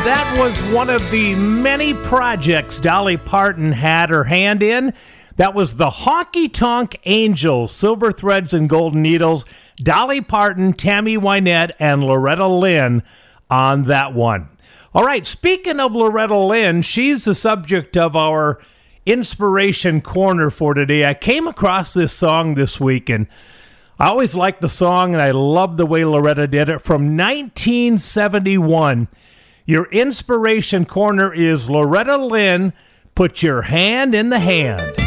That was one of the many projects Dolly Parton had her hand in. That was the Honky Tonk Angels, Silver Threads and Golden Needles, Dolly Parton, Tammy Wynette, and Loretta Lynn on that one. All right, speaking of Loretta Lynn, she's the subject of our Inspiration Corner for today. I came across this song this week, and I always liked the song, and I love the way Loretta did it. From 1971, your Inspiration Corner is Loretta Lynn, Put Your Hand in the Hand.